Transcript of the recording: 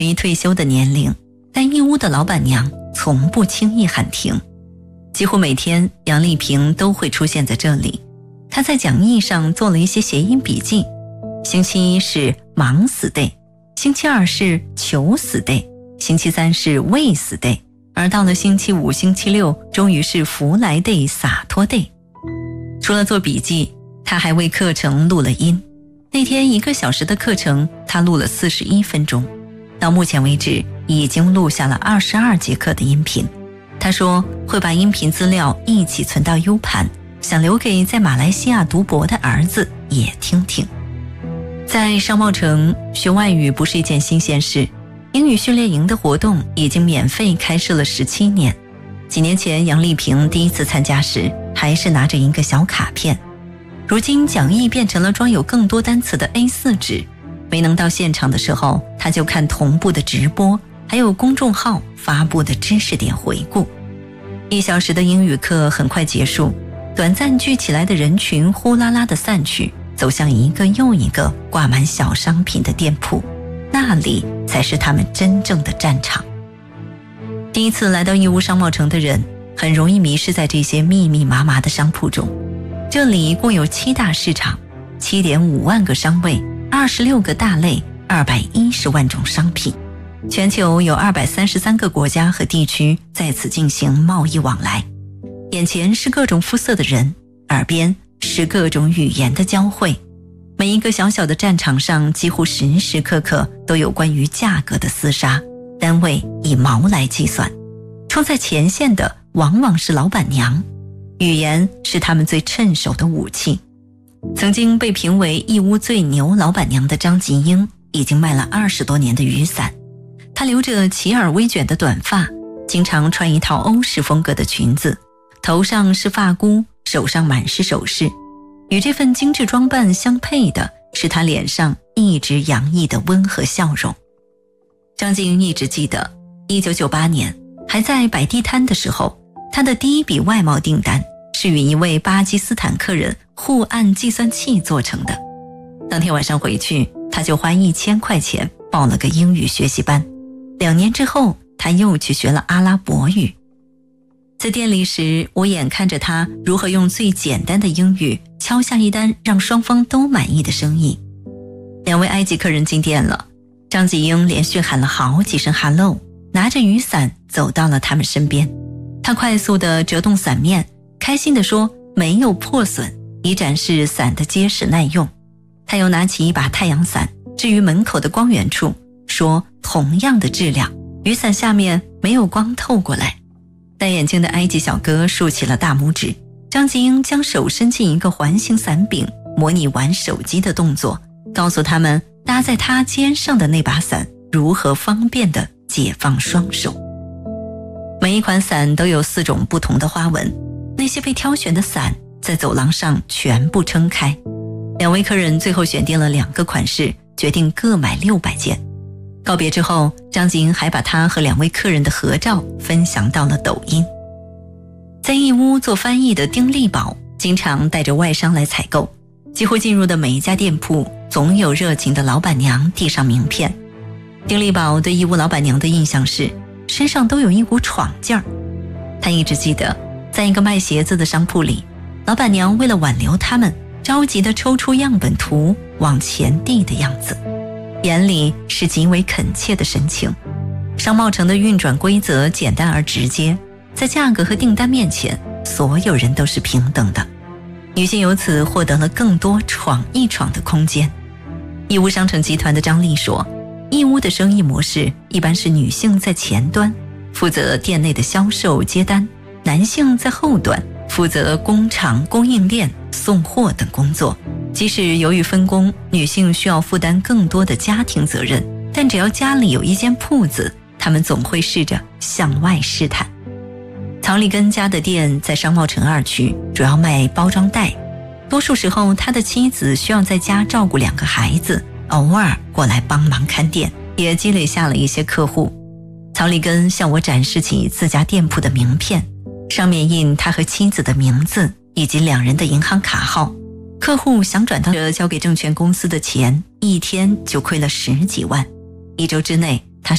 离退休的年龄，但义乌的老板娘从不轻易喊停。几乎每天杨丽萍都会出现在这里。她在讲义上做了一些谐音笔记，星期一是忙死 day， 星期二是求死 day， 星期三是未死 day， 而到了星期五星期六终于是福来 day 洒脱 day。 除了做笔记，她还为课程录了音。那天1个小时的课程，她录了41分钟，到目前为止已经录下了22节课的音频。她说会把音频资料一起存到 U 盘，想留给在马来西亚读博的儿子也听听。在商贸城学外语不是一件新鲜事，英语训练营的活动已经免费开设了17年。几年前杨丽萍第一次参加时还是拿着一个小卡片，如今讲义变成了装有更多单词的 A4 纸，没能到现场的时候，他就看同步的直播，还有公众号发布的知识点回顾。1小时的英语课很快结束，短暂聚起来的人群呼啦啦地散去，走向一个又一个挂满小商品的店铺，那里才是他们真正的战场。第一次来到义乌商贸城的人很容易迷失在这些密密麻麻的商铺中。这里一共有7大市场， 7.5万个商位，26个大类，210万种商品。全球有233个国家和地区在此进行贸易往来。眼前是各种肤色的人，耳边是各种语言的交汇。每一个小小的战场上，几乎时时刻刻都有关于价格的厮杀，单位以毛来计算。冲在前线的往往是老板娘，语言是他们最趁手的武器。曾经被评为义乌最牛老板娘的张吉英，已经卖了20多年的雨伞。她留着齐耳微卷的短发，经常穿一套欧式风格的裙子，头上是发箍，手上满是首饰。与这份精致装扮相配的是她脸上一直洋溢的温和笑容。张吉英一直记得1998年还在摆地摊的时候，她的第一笔外贸订单是与一位巴基斯坦客人互按计算器做成的。当天晚上回去，她就花1000块钱报了个英语学习班。2年之后，她又去学了阿拉伯语。在店里时，我眼看着她如何用最简单的英语敲下一单让双方都满意的生意。2位埃及客人进店了，张吉英连续喊了好几声 Hello， 拿着雨伞走到了他们身边。她快速地折动伞面，开心地说没有破损，以展示伞的结实耐用。她又拿起一把太阳伞，置于门口的光源处，说同样的质量，雨伞下面没有光透过来。戴眼镜的埃及小哥竖起了大拇指。张吉英将手伸进一个环形伞柄，模拟玩手机的动作，告诉他们搭在他肩上的那把伞如何方便地解放双手。每一款伞都有4种不同的花纹，那些被挑选的伞在走廊上全部撑开。2位客人最后选定了2个款式，决定各买600件。告别之后，张吉英还把他和2位客人的合照分享到了抖音。在义乌做翻译的丁力宝经常带着外商来采购，几乎进入的每一家店铺总有热情的老板娘递上名片。丁力宝对义乌老板娘的印象是身上都有一股闯劲儿。他一直记得在一个卖鞋子的商铺里，老板娘为了挽留他们，着急地抽出样本图往前递的样子，眼里是极为恳切的神情。商贸城的运转规则简单而直接，在价格和订单面前，所有人都是平等的。女性由此获得了更多闯一闯的空间。义乌商城集团的张丽说，义乌的生意模式一般是女性在前端，负责店内的销售接单，男性在后端，负责工厂、供应链、送货等工作。即使由于分工，女性需要负担更多的家庭责任，但只要家里有一间铺子，她们总会试着向外试探。曹立根家的店在商贸城2区，主要卖包装袋。多数时候，他的妻子需要在家照顾2个孩子，偶尔过来帮忙看店，也积累下了一些客户。曹立根向我展示起自家店铺的名片，上面印他和妻子的名字以及2人的银行卡号。客户想转到交给证券公司的钱，一天就亏了10几万。1周之内，